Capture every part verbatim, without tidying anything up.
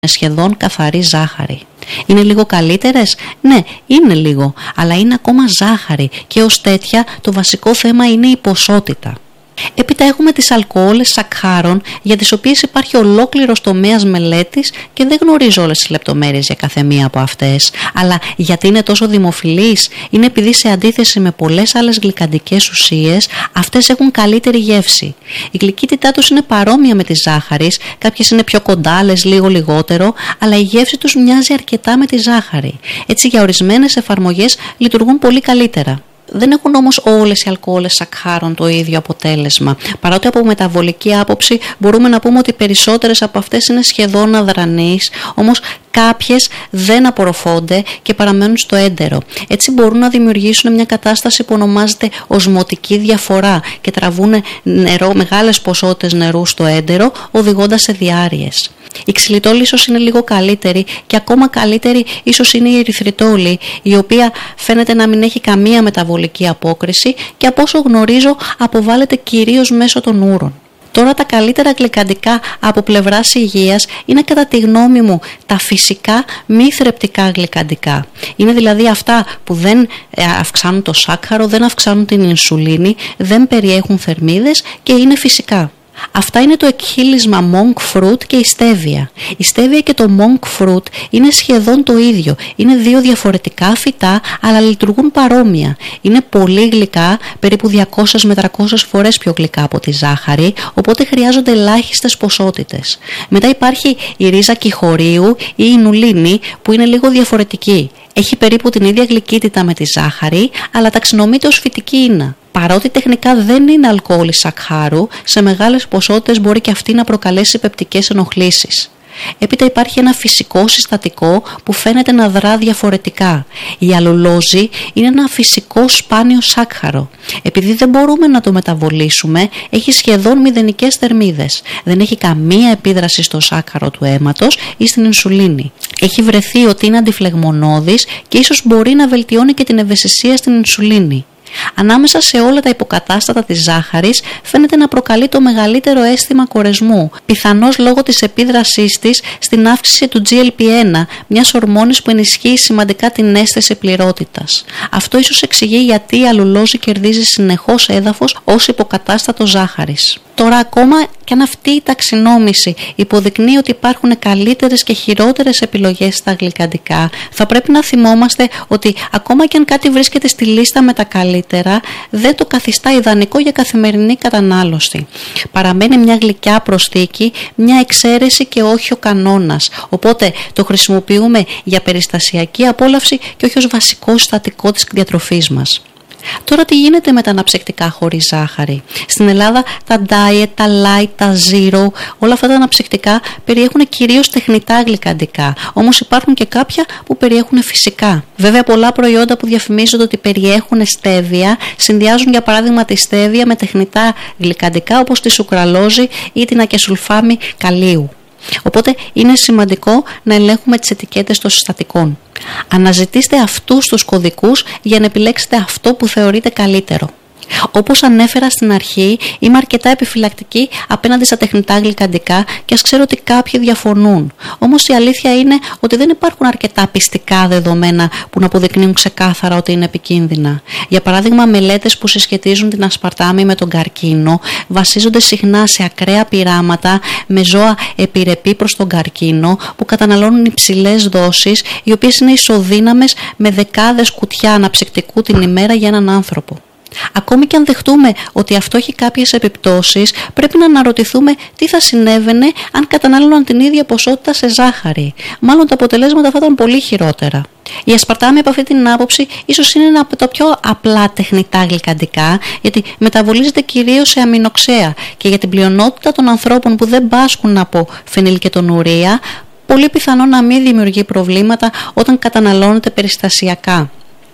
σχεδόν καθαρή ζάχαρη. Είναι λίγο καλύτερες? Ναι, είναι λίγο, αλλά είναι ακόμα ζάχαρη και ως τέτοια το βασικό θέμα είναι η ποσότητα. Έπειτα έχουμε τις αλκοόλες σακχάρων, για τις οποίες υπάρχει ολόκληρος τομέας μελέτης και δεν γνωρίζω όλες τις λεπτομέρειες για κάθε μία από αυτές. Αλλά γιατί είναι τόσο δημοφιλείς? Είναι επειδή σε αντίθεση με πολλές άλλες γλυκαντικές ουσίες, αυτές έχουν καλύτερη γεύση. Η γλυκύτητά τους είναι παρόμοια με τη ζάχαρης, κάποιες είναι πιο κοντά, άλλες λίγο λιγότερο, αλλά η γεύση τους μοιάζει αρκετά με τη ζάχαρη. Έτσι για ορισμένες εφαρμογές λειτουργούν πολύ καλύτερα. Δεν έχουν όμως όλες οι αλκοόλες σακχάρων το ίδιο αποτέλεσμα. Παρότι από μεταβολική άποψη μπορούμε να πούμε ότι περισσότερες από αυτές είναι σχεδόν αδρανείς, όμως κάποιες δεν απορροφώνται και παραμένουν στο έντερο. Έτσι μπορούν να δημιουργήσουν μια κατάσταση που ονομάζεται οσμωτική διαφορά και τραβούν νερό, μεγάλες ποσότητες νερού στο έντερο, οδηγώντας σε διάρειες. Η ξυλιτόλη ίσως είναι λίγο καλύτερη και ακόμα καλύτερη ίσως είναι η ερυθριτόλη, η οποία φαίνεται να μην έχει καμία μεταβολική απόκριση και από όσο γνωρίζω αποβάλλεται κυρίως μέσω των ούρων. Τώρα τα καλύτερα γλυκαντικά από πλευράς υγείας είναι κατά τη γνώμη μου τα φυσικά μη θρεπτικά γλυκαντικά. Είναι δηλαδή αυτά που δεν αυξάνουν το σάκχαρο, δεν αυξάνουν την ινσουλίνη, δεν περιέχουν θερμίδες και είναι φυσικά. Αυτά είναι το εκχύλισμα monk fruit και η στέβια. Η στέβια και το monk fruit είναι σχεδόν το ίδιο. Είναι δύο διαφορετικά φυτά, αλλά λειτουργούν παρόμοια. Είναι πολύ γλυκά, περίπου διακόσιες με τριακόσιες φορές πιο γλυκά από τη ζάχαρη, οπότε χρειάζονται ελάχιστες ποσότητες. Μετά υπάρχει η ρίζα κυχωρίου ή η νουλίνη, που είναι λίγο διαφορετική. Έχει περίπου την ίδια γλυκύτητα με τη ζάχαρη, αλλά ταξινομείται ως φυτική ίνα. Παρότι τεχνικά δεν είναι αλκοόλη σακχάρου, σε μεγάλες ποσότητες μπορεί και αυτή να προκαλέσει πεπτικές ενοχλήσεις. Έπειτα υπάρχει ένα φυσικό συστατικό που φαίνεται να δρά διαφορετικά. Η αλλουλόζη είναι ένα φυσικό σπάνιο σάκχαρο. Επειδή δεν μπορούμε να το μεταβολήσουμε, έχει σχεδόν μηδενικές θερμίδες. Δεν έχει καμία επίδραση στο σάκχαρο του αίματος ή στην ινσουλίνη. Έχει βρεθεί ότι είναι αντιφλεγμονώδης και ίσως μπορεί να βελτιώνει και την ευαισθησία στην ινσουλίνη. Ανάμεσα σε όλα τα υποκατάστατα της ζάχαρης φαίνεται να προκαλεί το μεγαλύτερο αίσθημα κορεσμού, πιθανώς λόγω της επίδρασής της στην αύξηση του τζι ελ πι ένα, μιας ορμόνης που ενισχύει σημαντικά την αίσθηση πληρότητας. Αυτό ίσως εξηγεί γιατί η αλλουλόζη κερδίζει συνεχώς έδαφος ως υποκατάστατο ζάχαρης. Τώρα, ακόμα και αν αυτή η ταξινόμηση υποδεικνύει ότι υπάρχουν καλύτερες και χειρότερες επιλογές στα γλυκαντικά, θα πρέπει να θυμόμαστε ότι ακόμα και αν κάτι βρίσκεται στη λίστα με τα καλύτερα, δεν το καθιστά ιδανικό για καθημερινή κατανάλωση. Παραμένει μια γλυκιά προσθήκη, μια εξαίρεση και όχι ο κανόνας. Οπότε το χρησιμοποιούμε για περιστασιακή απόλαυση και όχι ως βασικό συστατικό της διατροφής μας. Τώρα τι γίνεται με τα αναψυκτικά χωρίς ζάχαρη? Στην Ελλάδα τα diet, τα light, τα zero, όλα αυτά τα αναψυκτικά περιέχουν κυρίως τεχνητά γλυκαντικά, όμως υπάρχουν και κάποια που περιέχουν φυσικά. Βέβαια πολλά προϊόντα που διαφημίζονται ότι περιέχουν στέβια συνδυάζουν για παράδειγμα τη στέβια με τεχνητά γλυκαντικά όπως τη σουκραλόζη ή την ακεσουλφάμι καλίου. Οπότε είναι σημαντικό να ελέγχουμε τις ετικέτες των συστατικών. Αναζητήστε αυτούς τους κωδικούς για να επιλέξετε αυτό που θεωρείτε καλύτερο. Όπως ανέφερα στην αρχή, είμαι αρκετά επιφυλακτική απέναντι στα τεχνητά γλυκαντικά και ας ξέρω ότι κάποιοι διαφωνούν. Όμως η αλήθεια είναι ότι δεν υπάρχουν αρκετά πιστικά δεδομένα που να αποδεικνύουν ξεκάθαρα ότι είναι επικίνδυνα. Για παράδειγμα, μελέτες που συσχετίζουν την ασπαρτάμη με τον καρκίνο βασίζονται συχνά σε ακραία πειράματα με ζώα επιρρεπή προς τον καρκίνο που καταναλώνουν υψηλές δόσεις, οι οποίες είναι ισοδύναμες με δεκάδες κουτιά αναψυκτικού την ημέρα για έναν άνθρωπο. Ακόμη και αν δεχτούμε ότι αυτό έχει κάποιες επιπτώσεις, πρέπει να αναρωτηθούμε τι θα συνέβαινε αν κατανάλωναν την ίδια ποσότητα σε ζάχαρη. Μάλλον τα αποτελέσματα θα ήταν πολύ χειρότερα. Η ασπαρτάμη από αυτή την άποψη ίσως είναι ένα από τα πιο απλά τεχνητά γλυκαντικά, γιατί μεταβολίζεται κυρίως σε αμινοξέα και για την πλειονότητα των ανθρώπων που δεν πάσχουν από φενιλκετονουρία, πολύ πιθανό να μην δημιουργεί προβλήματα όταν καταναλώνεται περιστασιακά.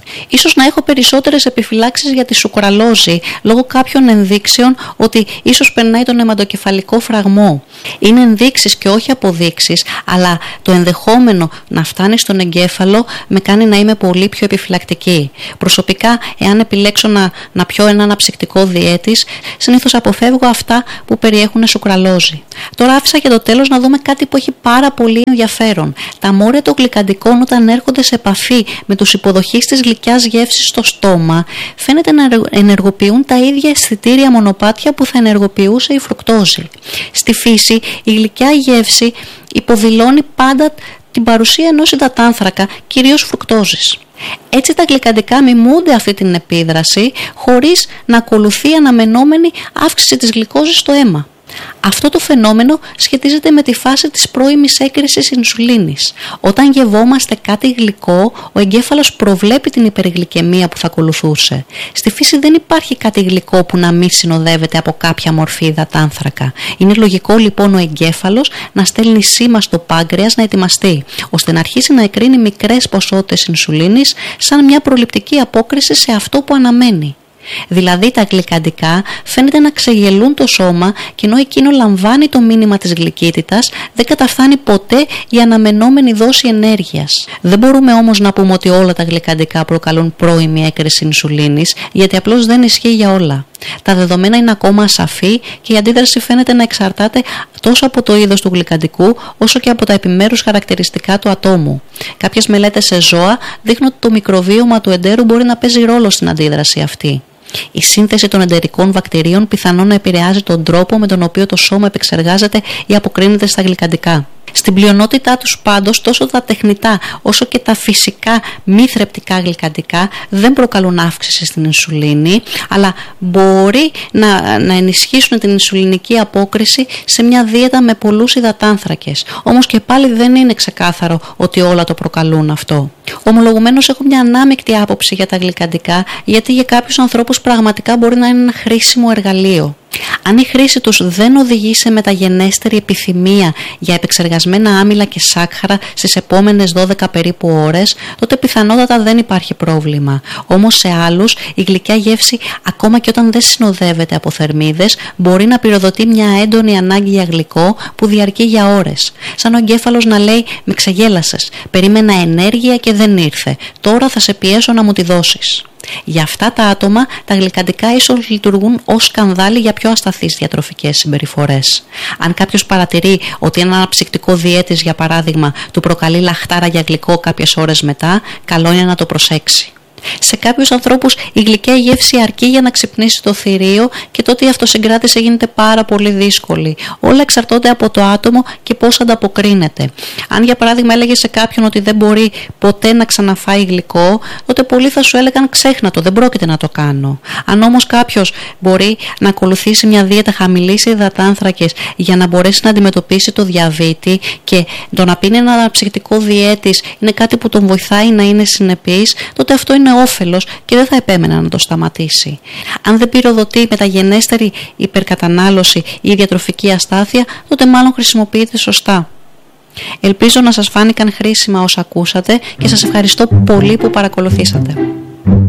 Ίσως να έχω περισσότερες επιφυλάξεις για τη σουκραλόζη λόγω κάποιων ενδείξεων ότι ίσως περνάει τον αιματοκεφαλικό φραγμό. Είναι ενδείξεις και όχι αποδείξεις, αλλά το ενδεχόμενο να φτάνει στον εγκέφαλο με κάνει να είμαι πολύ πιο επιφυλακτική. Προσωπικά, εάν επιλέξω να, να πιω ένα αναψυκτικό διέτης, συνήθως αποφεύγω αυτά που περιέχουν σουκραλόζη. Τώρα άφησα για το τέλος να δούμε κάτι που έχει πάρα πολύ ενδιαφέρον. Τα μόρια των γλυκαντικών, όταν έρχονται σε επαφή με τους υποδοχείς της γλυκιάς γεύσης στο στόμα, φαίνεται να ενεργοποιούν τα ίδια αισθητήρια μονοπάτια που θα ενεργοποιούσε η φρουκτόζη. Στη φύση, η γλυκιά γεύση υποδηλώνει πάντα την παρουσία ενός υδατάνθρακα, κυρίως φρουκτόζης. Έτσι τα γλυκαντικά μιμούνται αυτή την επίδραση χωρίς να ακολουθεί αναμενόμενη αύξηση της γλυκόζης στο αίμα. Αυτό το φαινόμενο σχετίζεται με τη φάση της πρώιμης έκρησης ινσουλίνης. Όταν γευόμαστε κάτι γλυκό, ο εγκέφαλος προβλέπει την υπεργλυκαιμία που θα ακολουθούσε. Στη φύση δεν υπάρχει κάτι γλυκό που να μην συνοδεύεται από κάποια μορφή υδατάνθρακα. Είναι λογικό λοιπόν ο εγκέφαλος να στέλνει σήμα στο πάγκρεας να ετοιμαστεί, ώστε να αρχίσει να εκρίνει μικρές ποσότητες ινσουλίνης σαν μια προληπτική απόκριση σε αυτό που αναμένει. Δηλαδή τα γλυκαντικά φαίνεται να ξεγελούν το σώμα και ενώ εκείνο λαμβάνει το μήνυμα της γλυκύτητας, δεν καταφθάνει ποτέ η αναμενόμενη δόση ενέργειας. Δεν μπορούμε όμως να πούμε ότι όλα τα γλυκαντικά προκαλούν πρώιμη έκρηση ινσουλίνης, γιατί απλώς δεν ισχύει για όλα. Τα δεδομένα είναι ακόμα ασαφή και η αντίδραση φαίνεται να εξαρτάται τόσο από το είδος του γλυκαντικού όσο και από τα επιμέρους χαρακτηριστικά του ατόμου. Κάποιες μελέτες σε ζώα δείχνουν ότι το μικροβίωμα του εντέρου μπορεί να παίζει ρόλο στην αντίδραση αυτή. Η σύνθεση των εντερικών βακτηρίων πιθανόν να επηρεάζει τον τρόπο με τον οποίο το σώμα επεξεργάζεται ή αποκρίνεται στα γλυκαντικά. Στην πλειονότητά τους πάντως, τόσο τα τεχνητά όσο και τα φυσικά μη θρεπτικά γλυκαντικά δεν προκαλούν αύξηση στην ινσουλίνη, αλλά μπορεί να, να ενισχύσουν την ινσουλινική απόκριση σε μια δίαιτα με πολλούς υδατάνθρακες. Όμως και πάλι δεν είναι ξεκάθαρο ότι όλα το προκαλούν αυτό. Ομολογουμένως έχω μια ανάμεικτη άποψη για τα γλυκαντικά, γιατί για κάποιους ανθρώπους πραγματικά μπορεί να είναι ένα χρήσιμο εργαλείο. Αν η χρήση τους δεν οδηγεί σε μεταγενέστερη επιθυμία για επεξεργασμένα άμυλα και σάκχαρα στις επόμενες δώδεκα περίπου ώρες, τότε πιθανότατα δεν υπάρχει πρόβλημα. Όμως σε άλλους η γλυκιά γεύση, ακόμα και όταν δεν συνοδεύεται από θερμίδες, μπορεί να πυροδοτεί μια έντονη ανάγκη για γλυκό που διαρκεί για ώρες. Σαν ο εγκέφαλος να λέει «Με ξεγέλασες, περίμενα ενέργεια και δεν ήρθε, τώρα θα σε πιέσω να μου τη δώσεις». Για αυτά τα άτομα, τα γλυκαντικά ίσως λειτουργούν ως σκανδάλι για πιο ασταθείς διατροφικές συμπεριφορές. Αν κάποιος παρατηρεί ότι ένα αναψυκτικό διέτης, για παράδειγμα, του προκαλεί λαχτάρα για γλυκό κάποιες ώρες μετά, καλό είναι να το προσέξει. Σε κάποιους ανθρώπους η γλυκιά γεύση αρκεί για να ξυπνήσει το θηρίο και τότε η αυτοσυγκράτηση γίνεται πάρα πολύ δύσκολη. Όλα εξαρτώνται από το άτομο και πώς ανταποκρίνεται. Αν για παράδειγμα έλεγε σε κάποιον ότι δεν μπορεί ποτέ να ξαναφάει γλυκό, τότε πολλοί θα σου έλεγαν ξέχνα το, δεν πρόκειται να το κάνω. Αν όμως κάποιος μπορεί να ακολουθήσει μια δίαιτα χαμηλής σε υδατάνθρακες για να μπορέσει να αντιμετωπίσει το διαβήτη και το να πίνει ένα αναψυκτικό διέτης είναι κάτι που τον βοηθάει να είναι συνεπής, τότε αυτό είναι όφελος και δεν θα επέμενα να το σταματήσει. Αν δεν πυροδοτεί μεταγενέστερη υπερκατανάλωση ή διατροφική αστάθεια, τότε μάλλον χρησιμοποιείται σωστά. Ελπίζω να σας φάνηκαν χρήσιμα όσα ακούσατε και σας ευχαριστώ πολύ που παρακολουθήσατε.